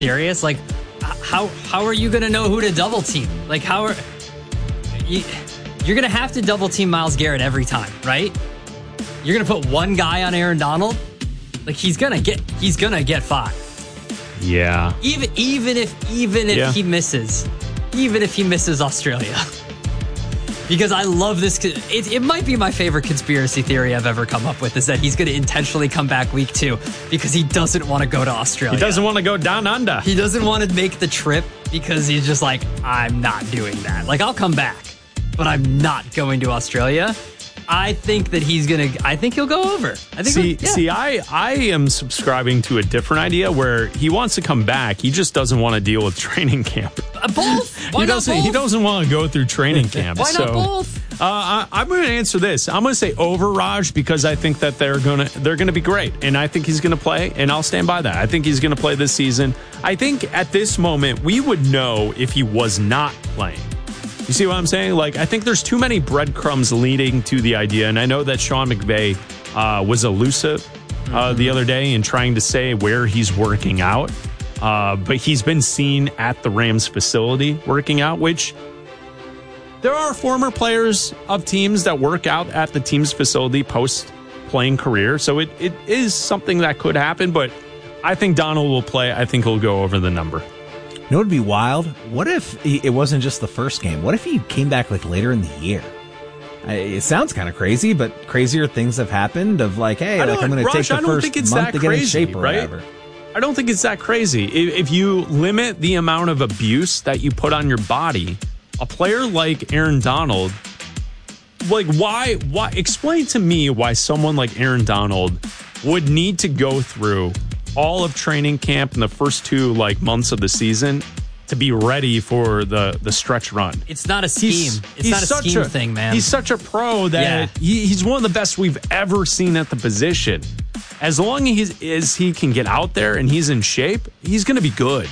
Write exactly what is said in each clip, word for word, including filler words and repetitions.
serious? Like, how how are you going to know who to double team? Like, how are you, you're going to have to double team Myles Garrett every time, right? You're going to put one guy on Aaron Donald? Like, he's going to get he's going to get five. Yeah. Even even if even if yeah. he misses, even if he misses Australia. Because I love this. It, it might be my favorite conspiracy theory I've ever come up with is that he's going to intentionally come back week two because he doesn't want to go to Australia. He doesn't want to go down under. He doesn't want to make the trip because he's just like, I'm not doing that. Like, I'll come back, but I'm not going to Australia. I think that he's going to, I think he'll go over. I think see, yeah. see, I, I am subscribing to a different idea where he wants to come back. He just doesn't want to deal with training camp. Uh, both. Why he not doesn't. both? He doesn't want to go through training camp. Why not so, both? Uh, I, I'm going to answer this. I'm going to say over Raj because I think that they're going to they're going to be great, and I think he's going to play, and I'll stand by that. I think he's going to play this season. I think at this moment we would know if he was not playing. You see what I'm saying? Like, I think there's too many breadcrumbs leading to the idea, and I know that Sean McVay uh, was elusive uh, mm-hmm. the other day in trying to say where he's working out. Uh, but he's been seen at the Rams facility working out, which there are former players of teams that work out at the team's facility post-playing career. So it, it is something that could happen, but I think Donald will play. I think he'll go over the number. You know what would be wild? What if he, it wasn't just the first game? What if he came back like later in the year? I, it sounds kind of crazy, but crazier things have happened of like, hey, like I'm going to take the first month to get in shape or right? whatever. I don't think it's that crazy. If, if you limit the amount of abuse that you put on your body, a player like Aaron Donald, like why, why, explain to me why someone like Aaron Donald would need to go through all of training camp in the first two like months of the season to be ready for the, the stretch run. It's not a scheme. He's, it's he's not a such scheme a, thing, man. He's such a pro that yeah. he, he's one of the best we've ever seen at the position. As long as, as he can get out there and he's in shape, he's going to be good.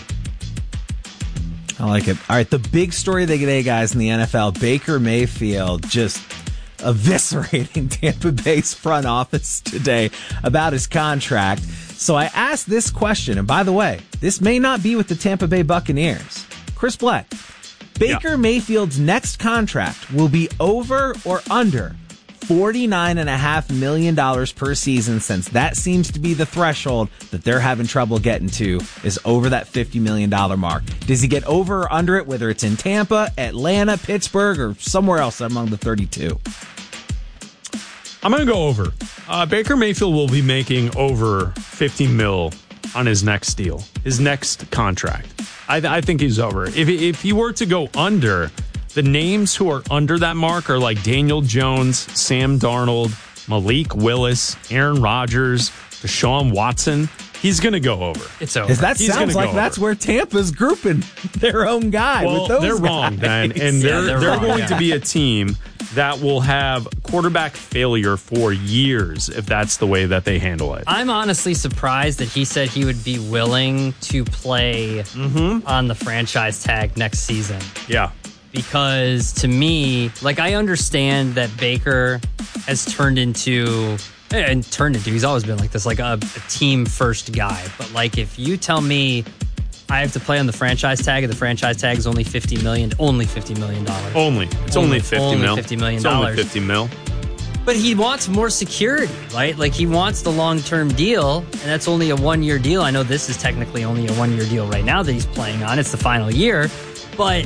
I like it. All right, the big story of the day, guys, in the N F L, Baker Mayfield just eviscerating Tampa Bay's front office today about his contract. So I asked this question, and by the way, this may not be with the Tampa Bay Buccaneers. Chris Black, Baker yeah. Mayfield's next contract will be over or under forty-nine point five million dollars per season, since that seems to be the threshold that they're having trouble getting to, is over that fifty million dollars mark. Does he get over or under it, whether it's in Tampa, Atlanta, Pittsburgh, or somewhere else among the thirty-two? I'm going to go over. Uh, Baker Mayfield will be making over fifty mil on his next deal, his next contract. I, I think he's over. If, if he were to go under, the names who are under that mark are like Daniel Jones, Sam Darnold, Malik Willis, Aaron Rodgers, Deshaun Watson. He's going to go over. It's over. Because that He's sounds like over. that's where Tampa's grouping their own guy well, with those they're guys. wrong, then. And they're, yeah, they're, they're wrong, going yeah. to be a team that will have quarterback failure for years if that's the way that they handle it. I'm honestly surprised that he said he would be willing to play mm-hmm. on the franchise tag next season. Yeah. Because to me, like, I understand that Baker has turned into, and turned into, he's always been like this, like a, a team first guy. But like, if you tell me I have to play on the franchise tag and the franchise tag is only fifty million dollars, only fifty million dollars. Only. It's only, only fifty only mil. fifty million It's dollars. only fifty mil. But he wants more security, right? Like, he wants the long-term deal, and that's only a one-year deal. I know this is technically only a one-year deal right now that he's playing on. It's the final year. But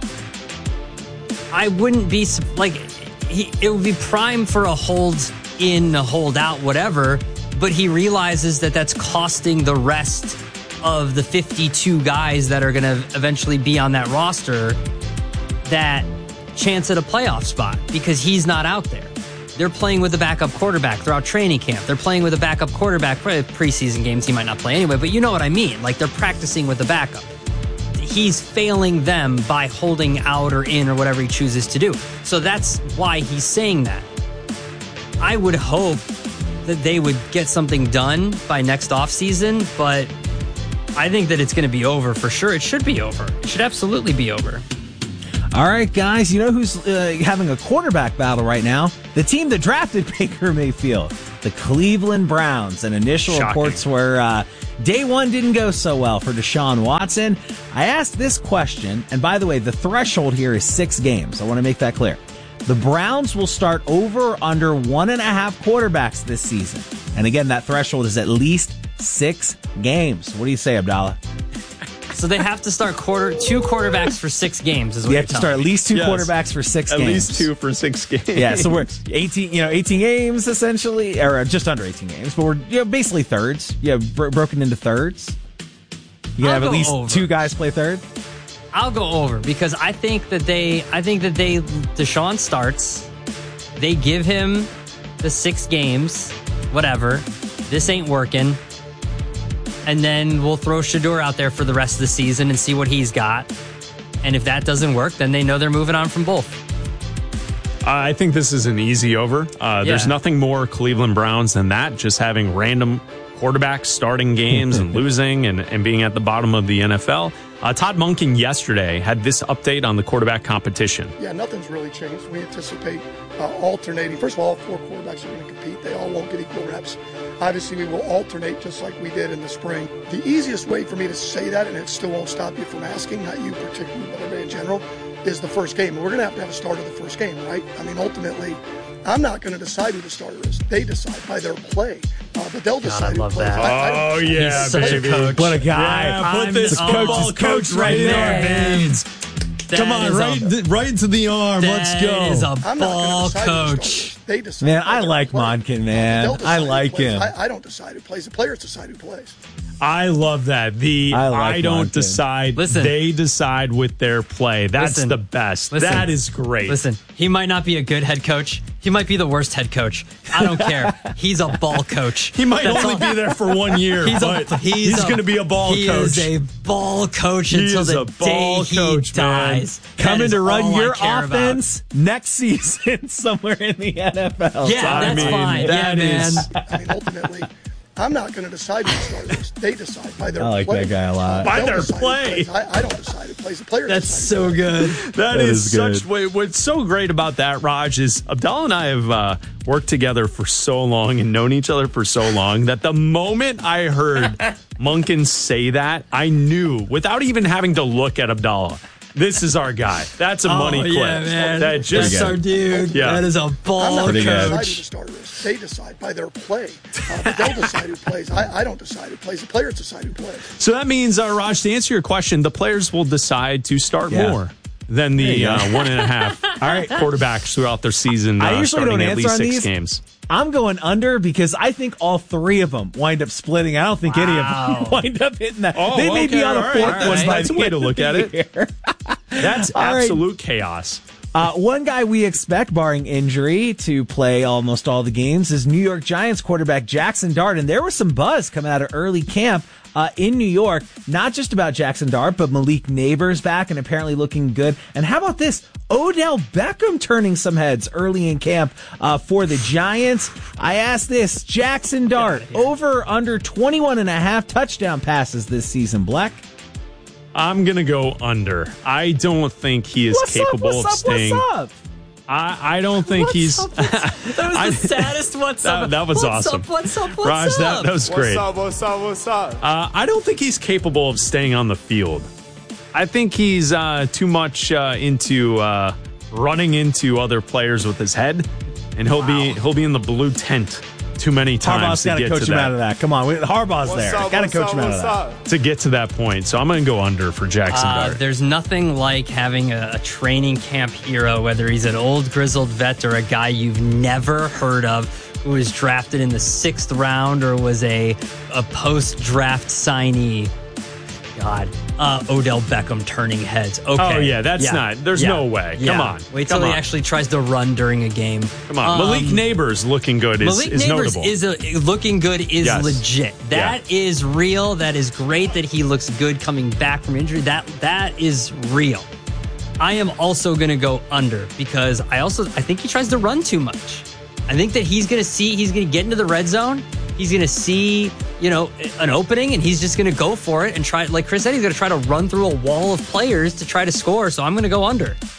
I wouldn't be, like, he, it would be prime for a hold in, a hold out, whatever. But he realizes that that's costing the rest of the fifty-two guys that are going to eventually be on that roster that chance at a playoff spot, because he's not out there. They're playing with a backup quarterback throughout training camp. They're playing with a backup quarterback for preseason games. He might not play anyway, but you know what I mean. Like, they're practicing with a backup. He's failing them by holding out or in or whatever he chooses to do. So that's why he's saying that. I would hope that they would get something done by next offseason, but I think that it's going to be over for sure. It should be over. It should absolutely be over. All right, guys, you know who's uh, having a quarterback battle right now? The team that drafted Baker Mayfield, the Cleveland Browns. And initial Shocking. reports were uh, Day one didn't go so well for Deshaun Watson. I asked this question, and by the way, the threshold here is six games. I want to make that clear. The Browns will start over or under one and a half quarterbacks this season. And again, that threshold is at least six games. What do you say, Abdallah? So they have to start quarter two quarterbacks for six games. Is what You you're have to start at least two Yes. quarterbacks for six At games. least two for six games. Yeah, so we're eighteen, you know, eighteen games essentially, or just under eighteen games, but we're you know basically thirds. Yeah, bro- broken into thirds. You can I'll have at go least over. two guys play third. I'll go over because I think that they, I think that they, Deshaun starts, they give him the six games, whatever. This ain't working. And then we'll throw Shador out there for the rest of the season and see what he's got. And if that doesn't work, then they know they're moving on from both. I think this is an easy over. Uh, There's Yeah. nothing more Cleveland Browns than that, just having random quarterbacks starting games and losing and, and being at the bottom of the N F L. Uh, Todd Monken yesterday had this update on the quarterback competition. Yeah, nothing's really changed. We anticipate uh, alternating. First of all, all four quarterbacks are going to compete. They all won't get equal reps. Obviously, we will alternate just like we did in the spring. The easiest way for me to say that, and it still won't stop you from asking, not you particularly, but everybody in general, is the first game. And we're going to have to have a start of the first game, right? I mean, ultimately, I'm not going to decide who the starter is. They decide by their play, uh, but they'll decide love who plays. that. I, I don't- Oh, yeah, He's such a baby. coach. What a guy! Yeah, put I'm this the- football oh, coach right in our veins. That Come on, is right, a, th- right into the arm. Let's that go. is a I'm not ball going to decide who the starter coach. is. They decide. Man, by I their like play. Monken, man. They'll decide I who like plays. him. I, I don't decide who plays. The players decide who plays. I love that. The I I, like don't Monken. decide. Listen. They decide with their play. That's Listen. the best. Listen. That is great. Listen, he might not be a good head coach. He might be the worst head coach. I don't care. He's a ball coach. He might That's only all- be there for one year, He's but a, he's, he's a- going to be a ball he coach. is a ball coach He until is the a day ball he coach, man. dies. That Coming is to run all I your care about. offense next season somewhere in the N F L. Yeah, I that's mean, fine. that yeah, man. is- I mean, ultimately, I'm not going to decide who the starter is. They decide by their I like play. that guy a lot. By They'll their decide who play. plays. I, I don't decide who plays. The players That's decide so who plays. good. That That is, is good. such. Wait, what's so great about that, Raj, is Abdallah and I have uh, worked together for so long and known each other for so long that the moment I heard Monken say that, I knew without even having to look at Abdallah. This is our guy. That's a money oh, clip. yeah, man. That just That's our dude. Yeah. That is a I'm ball not going to decide who the coach. starter is. They decide by their play. Uh, but they'll decide who plays. I, I don't decide who plays. The players decide who plays. So that means, uh, Raj, to answer your question, the players will decide to start Yeah. more than There the you go. uh, one and a half All right. quarterbacks throughout their season. Uh, I usually starting don't at answer least on six these. games. I'm going under because I think all three of them wind up splitting. I don't think any of them wind up hitting that. Oh, they may be okay, on a all right, fourth all one right. by That's the a way end to of look the at it. year. That's All right. absolute chaos. Uh, one guy we expect, barring injury, to play almost all the games is New York Giants quarterback Jackson Dart. And there was some buzz coming out of early camp uh, in New York, not just about Jackson Dart, but Malik Neighbors back and apparently looking good. And how about this? Odell Beckham turning some heads early in camp uh, for the Giants. I asked this, Jackson Dart, over or under twenty-one and a half touchdown passes this season, Black? I'm going to go under. I don't think he is What's capable up, what's of up, staying. what's up? I, I don't think What's he's. up, what's- that was I- the saddest what's That, up. that was what's awesome. Up, what's up? What's Raj, up? That, that was great. What's up, what's up, what's up? Uh, I don't think he's capable of staying on the field. I think he's uh, too much uh, into uh, running into other players with his head, and he'll be he'll be in the blue tent too many times Harbaugh's to got to get coach to him that, out of that. Come on, we, Harbaugh's What's there. up, Got to what's coach up, him out of what's that. up? to get to that point. So I'm going to go under for Jackson Uh, Dart. there's nothing like having a, a training camp hero, whether he's an old grizzled vet or a guy you've never heard of, who was drafted in the sixth round or was a a post draft signee. God, uh, Odell Beckham turning heads. Okay. Oh, yeah, that's not- there's no way. Come Yeah. on. Wait till Come he on. actually tries to run during a game. Come on, Um, Malik Neighbors looking good is, Malik is Neighbors notable. is a, looking good is Yes. legit. That is real. That is great that he looks good coming back from injury. That that is real. I am also going to go under because I also I think he tries to run too much. I think that he's going to see he's going to get into the red zone. He's going to see, you know, an opening and he's just going to go for it and try, like Chris said, he's going to try to run through a wall of players to try to score. So I'm going to go under.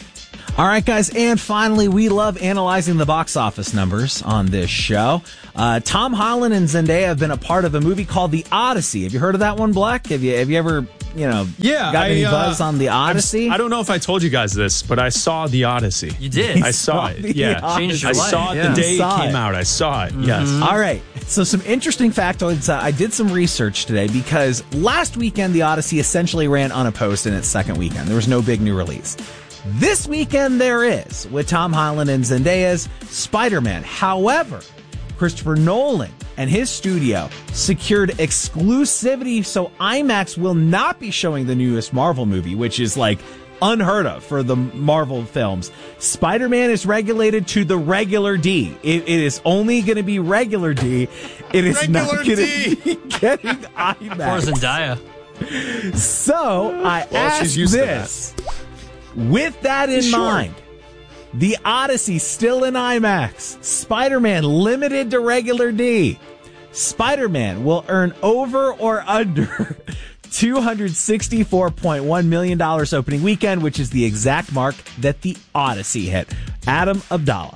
All right, guys, and finally, we love analyzing the box office numbers on this show. Uh, Tom Holland and Zendaya have been a part of a movie called The Odyssey. Have you heard of that one, Black? Have you have you ever, you know, yeah, got any I, uh, buzz on The Odyssey? I don't know if I told you guys this, but I saw The Odyssey. You did? I saw it. The Yeah. Odyssey. Changed your I life. saw it Yeah. the day it Saw came it. out. I saw it. Yes. All right. So some interesting factoids. Uh, I did some research today because last weekend, The Odyssey essentially ran unopposed in its second weekend. There was no big new release. This weekend there is, with Tom Holland and Zendaya's Spider-Man. However, Christopher Nolan and his studio secured exclusivity, so IMAX will not be showing the newest Marvel movie, which is like unheard of for the Marvel films. Spider-Man is regulated to the regular D. It, it is only going to be regular D. It is not Regular going D. to be getting Poor IMAX. Zendaya. So I Well, she's asked used to this. With that in Sure. mind, The Odyssey still in IMAX. Spider-Man limited to regular D. Spider-Man will earn over or under two hundred sixty-four point one million dollars opening weekend, which is the exact mark that The Odyssey hit. Adam Abdallah.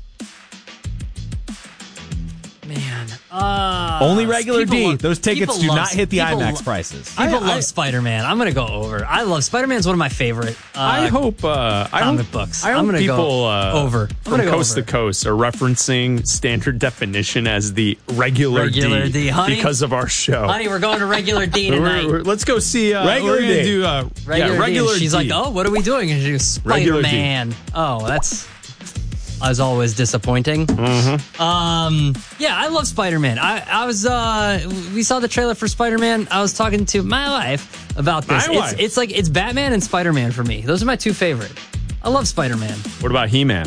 Man. Uh, Only regular people D. love- Those tickets people do love- not hit the people IMAX lo- prices. People I- love I- Spider-Man. I'm going to go over. I love Spider-Man's one of my favorite uh, I hope uh, I comic hope, books. I hope I'm gonna people go uh, over. I'm from gonna go coast over. to coast are referencing standard definition as the regular, Regular D, honey. because of our show. Honey, we're going to regular D We're- tonight. we're- let's go see uh, Regular we're gonna D. do uh, regular yeah, regular D. She's D. like, oh, what are we doing? And she goes, Regular D. Spider-Man. Oh, that's as always disappointing. Mm-hmm. Um, yeah, I love Spider-Man. I, I was uh, we saw the trailer for Spider-Man. I was talking to my wife about this. My it's, wife. it's like it's Batman and Spider-Man for me. Those are my two favorite. I love Spider-Man. What about He-Man?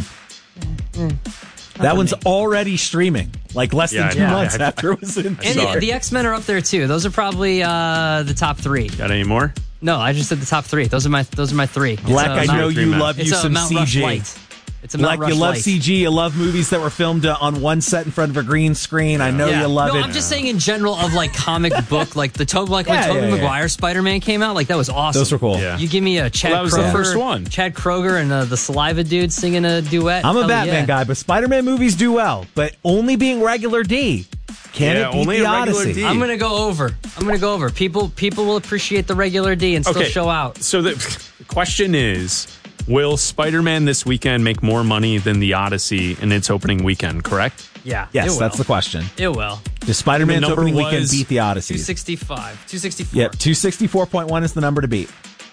That one's already streaming, like less Yeah, than two I know. months I- after it was in And theaters. the, the X-Men are up there too. Those are probably uh, the top three. Got any more? No, I just said the top three. Those are my those are my three. It's Black, a I Mount- know you Mount- love It's you a some Mount C Rush G. light. It's a Black, Mount you Rush love light. C G. You love movies that were filmed uh, on one set in front of a green screen. I know Yeah. you love no, it. I'm just saying in general of like comic book, like the Toby, like Yeah, when Tobey yeah, yeah. Maguire Spider-Man came out, like that was awesome. Those were cool. Yeah. You give me a Chad Well, that was the Kroger, first one. Chad Kroger and uh, the Saliva dude singing a duet. I'm a Hell Batman yeah. guy, but Spider-Man movies do well. But only being regular D. Can Yeah, it beat only the a regular Odyssey? D. I'm gonna go over. I'm gonna go over. People people will appreciate the regular D and still Okay. show out. So the question is, will Spider-Man this weekend make more money than The Odyssey in its opening weekend, correct? Yeah. Yes, it that's the will. question. It will. Does Spider-Man's The number opening weekend was beat the Odyssey? two sixty-five. two sixty-four. Yep, two sixty-four point one is the number to beat.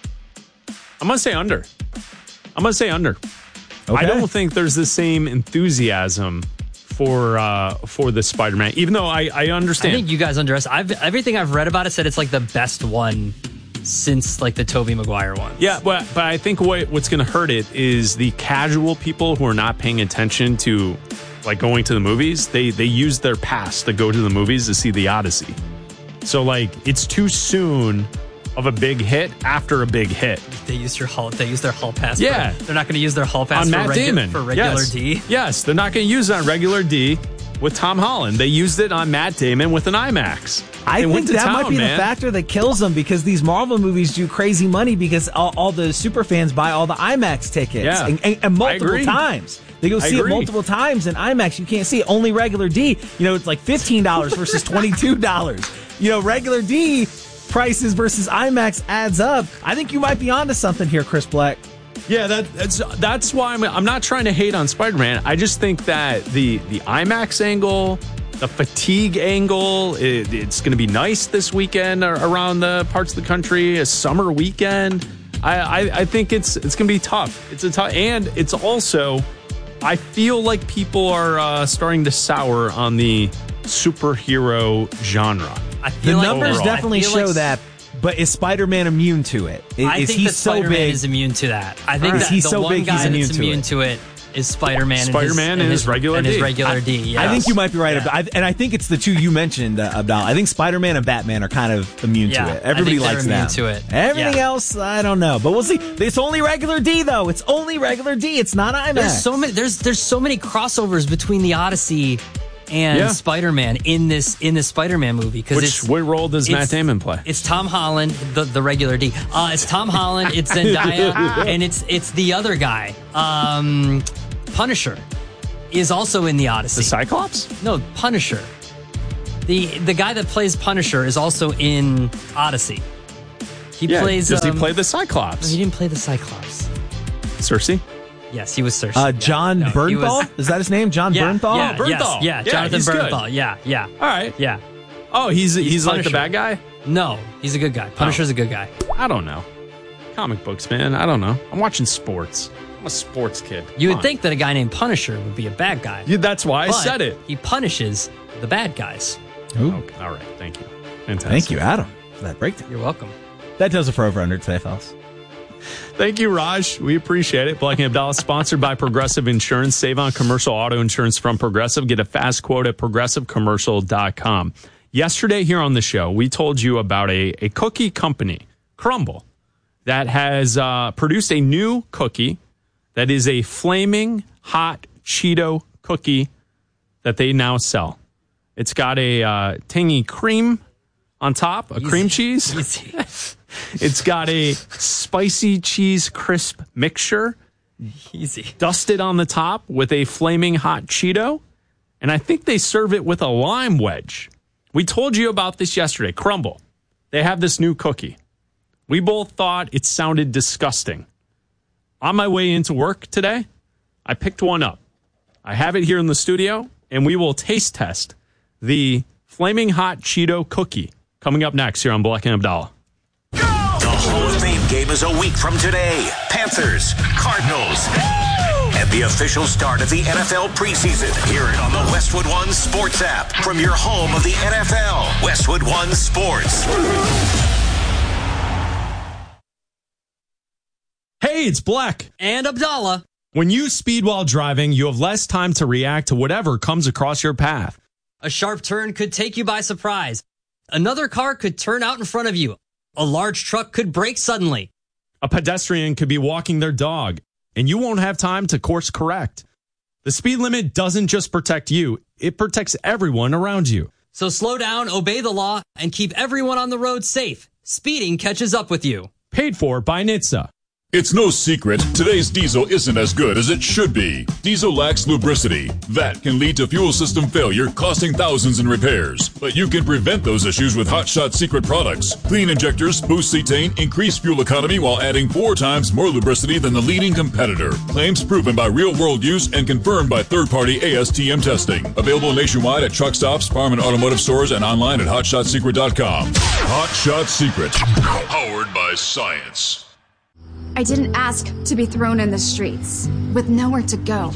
I'm going to say under. I'm going to say under. Okay. I don't think there's the same enthusiasm for uh, for the Spider-Man, even though I, I I understand. think you guys underestimate. I've everything I've read about it said it's like the best one since like the Tobey Maguire one. Yeah, but but I think what what's going to hurt it is the casual people who are not paying attention to like going to the movies. They they use their pass to go to the movies to see the Odyssey. So like it's too soon of a big hit after a big hit They used your hall. They use their hall pass. Yeah. for, they're not going to use their hall pass on for, Matt regu- Damon for regular yes. D. Yes, they're not going to use it on regular D with Tom Holland. They used it on Matt Damon with an IMAX. I They think went to that might town, be man. the factor that kills them because these Marvel movies do crazy money because all, all the super fans buy all the IMAX tickets Yeah. and, and, and multiple agree. times. They go I see it agree. multiple times in IMAX. You can't see it. Only regular D. You know, it's like fifteen dollars versus twenty-two dollars. You know, regular D prices versus IMAX adds up. I think you might be onto something here, Chris Black. Yeah, that, that's that's why I'm I'm not trying to hate on Spider-Man. I just think that the the IMAX angle, the fatigue angle, it, it's going to be nice this weekend ar- around the parts of the country, a summer weekend. I, I, I think it's it's going to be tough. It's a tough, and it's also, I feel like people are uh, starting to sour on the superhero genre. I The feel like numbers overall. definitely I feel show like- that, but is Spider-Man immune to it? Is, I is think he that so Spider-Man big? is immune to that. I think Is that he the so one big guy he's immune that's to immune it? to it is Spider-Man. and his- Spider-Man and and his his regular and his D. regular D. Yes. I think you might be right, Yeah. about, I, and I think it's the two you mentioned, uh, Abdal. I think Spider-Man and Batman are kind of immune Yeah, to it. I Everybody think they're likes immune them. to it. Everything Yeah. else, I don't know, but we'll see. It's only regular D though. It's only regular D. It's not IMAX. There's so many. There's there's so many crossovers between the Odyssey and Yeah. Spider-Man in this in this Spider-Man movie because Which it's what role does Matt it's- Damon play? It's Tom Holland, the the regular D. Uh, it's Tom Holland, it's Zendaya, and it's it's the other guy, um, Punisher, is also in the Odyssey. The Cyclops? No, Punisher. The the guy that plays Punisher is also in Odyssey. He Yeah. plays. Does um, he play the No, Cyclops? he didn't play the Cyclops. Cersei? Yes, he was Cersei. Uh, Yeah. John No, he Bernthal? was- Is that his name? John Yeah, Bernthal? yeah, Bernthal. yes, yeah, Yeah, Jonathan he's good. Bernthal. Yeah, yeah, All right. yeah. Oh, he's he's, like the Punisher. bad guy? No, he's a good guy. Punisher's a good guy. I don't know. Comic books, man. I don't know. I'm watching sports. I'm a sports kid. You Come would on. think that a guy named Punisher would be a bad guy. Yeah, that's why I but said it. He punishes the bad guys. Ooh. Okay. All right. Thank you. Fantastic. Thank you, Adam, for that breakdown. You're welcome. That does it for Over Under today, fellas. Thank you, Raj. We appreciate it. Black and Abdallah, sponsored by Progressive Insurance. Save on commercial auto insurance from Progressive. Get a fast quote at progressive commercial dot com. Yesterday here on the show, we told you about a, a cookie company, Crumble, that has uh, produced a new cookie that is a flaming hot Cheeto cookie that they now sell. It's got a uh, tangy cream on top, a cream cheese. Easy. It's got a spicy cheese crisp mixture Easy. dusted on the top with a flaming hot Cheeto. And I think they serve it with a lime wedge. We told you about this yesterday. Crumble. They have this new cookie. We both thought it sounded disgusting. On my way into work today, I picked one up. I have it here in the studio, and we will taste test the flaming hot Cheeto cookie coming up next here on Black and Abdallah. The Hall of Fame game is a week from today. Panthers, Cardinals, and the official start of the N F L preseason. Hear it on the Westwood One Sports app from your home of the N F L. Westwood One Sports. Hey, it's Black. And Abdallah. When you speed while driving, you have less time to react to whatever comes across your path. A sharp turn could take you by surprise. Another car could turn out in front of you. A large truck could brake suddenly. A pedestrian could be walking their dog, and you won't have time to course correct. The speed limit doesn't just protect you, it protects everyone around you. So slow down, obey the law, and keep everyone on the road safe. Speeding catches up with you. Paid for by N H T S A. It's no secret, today's diesel isn't as good as it should be. Diesel lacks lubricity. That can lead to fuel system failure, costing thousands in repairs. But you can prevent those issues with Hot Shot Secret products. Clean injectors, boost cetane, increase fuel economy while adding four times more lubricity than the leading competitor. Claims proven by real-world use and confirmed by third-party A S T M testing. Available nationwide at truck stops, farm and automotive stores, and online at hot shot secret dot com. Hot Shot Secret. Powered by science. I didn't ask to be thrown in the streets with nowhere to go.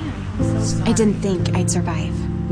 I didn't think I'd survive.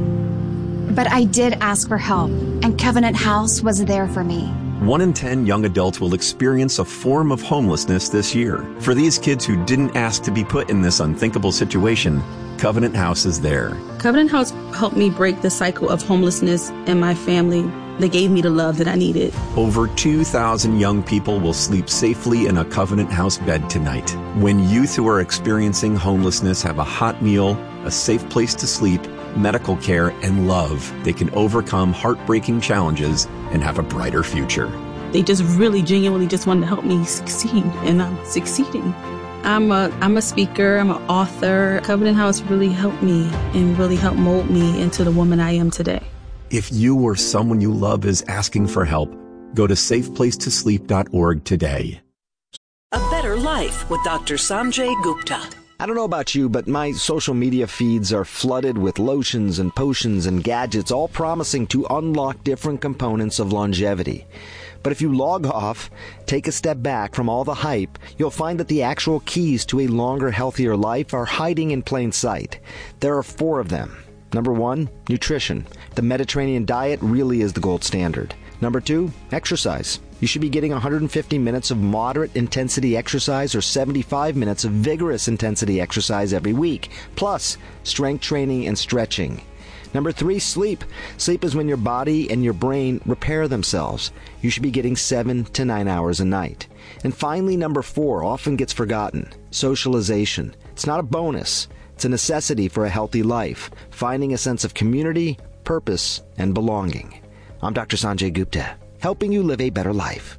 But I did ask for help, and Covenant House was there for me. One in ten young adults will experience a form of homelessness this year. For these kids who didn't ask to be put in this unthinkable situation, Covenant House is there. Covenant House helped me break the cycle of homelessness in my family. They gave me the love that I needed. Over two thousand young people will sleep safely in a Covenant House bed tonight. When youth who are experiencing homelessness have a hot meal, a safe place to sleep, medical care, and love, they can overcome heartbreaking challenges and have a brighter future. They just really genuinely just wanted to help me succeed, and I'm succeeding. I'm a I'm a speaker, I'm an author. Covenant House really helped me and really helped mold me into the woman I am today. If you or someone you love is asking for help, go to safe place to sleep dot org today. A better life with Doctor Sanjay Gupta. I don't know about you, but my social media feeds are flooded with lotions and potions and gadgets, all promising to unlock different components of longevity. But if you log off, take a step back from all the hype, you'll find that the actual keys to a longer, healthier life are hiding in plain sight. There are four of them. Number one, nutrition. The Mediterranean diet really is the gold standard. Number two, exercise. You should be getting one hundred fifty minutes of moderate intensity exercise or seventy-five minutes of vigorous intensity exercise every week, plus strength training and stretching. Number three, sleep. Sleep is when your body and your brain repair themselves. You should be getting seven to nine hours a night. And finally, number four, often gets forgotten, socialization. It's not a bonus. It's a necessity for a healthy life, finding a sense of community, purpose, and belonging. I'm Doctor Sanjay Gupta, helping you live a better life.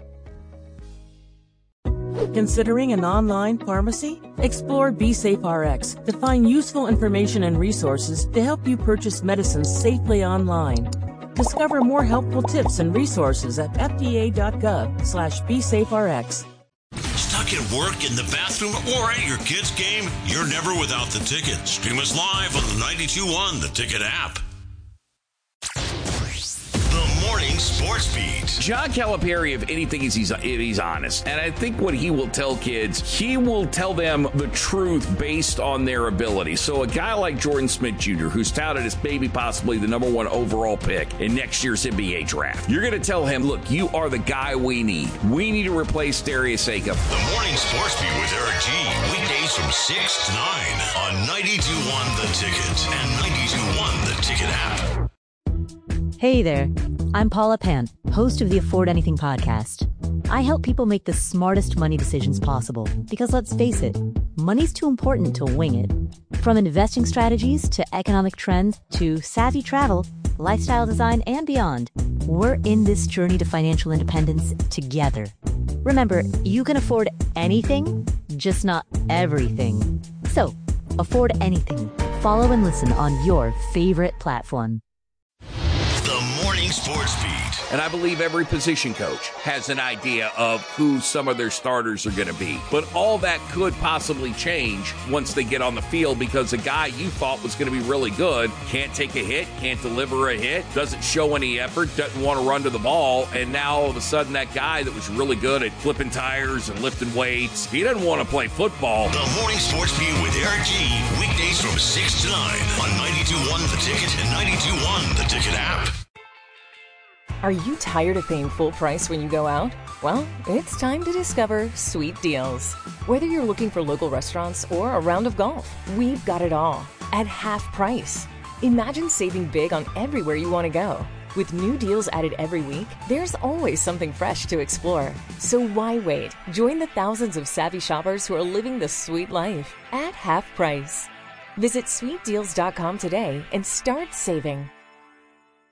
Considering an online pharmacy? Explore BeSafeRx to find useful information and resources to help you purchase medicines safely online. Discover more helpful tips and resources at fda.gov slash BeSafeRx. Stuck at work, in the bathroom, or at your kid's game? You're never without the ticket. Stream us live on the ninety-two point one The Ticket app. The Morning Sports Beat. John Calipari, if anything, is he's, he's honest. And I think what he will tell kids, he will tell them the truth based on their ability. So a guy like Jordan Smith Junior, who's touted as maybe possibly the number one overall pick in next year's N B A draft, you're going to tell him, look, you are the guy we need. We need to replace Darius Akam. The Morning Sports Beat with Eric G. Weekdays from six to nine on ninety-two point one The Ticket and ninety-two point one The Ticket app. Hey there, I'm Paula Pant, host of the Afford Anything podcast. I help people make the smartest money decisions possible because, let's face it, money's too important to wing it. From investing strategies to economic trends to savvy travel, lifestyle design, and beyond, we're in this journey to financial independence together. Remember, you can afford anything, just not everything. So, afford anything. Follow and listen on your favorite platform. The Morning Sports Beat. And I believe every position coach has an idea of who some of their starters are going to be. But all that could possibly change once they get on the field, because a guy you thought was going to be really good can't take a hit, can't deliver a hit, doesn't show any effort, doesn't want to run to the ball. And now all of a sudden that guy that was really good at flipping tires and lifting weights, he doesn't want to play football. The Morning Sports Beat with Eric G. Weekdays from six to nine on ninety-two point one The Ticket and ninety-two point one The Ticket app. Are you tired of paying full price when you go out? Well, it's time to discover Sweet Deals. Whether you're looking for local restaurants or a round of golf, we've got it all at half price. Imagine saving big on everywhere you want to go. With new deals added every week, there's always something fresh to explore. So why wait? Join the thousands of savvy shoppers who are living the sweet life at half price. Visit sweet deals dot com today and start saving.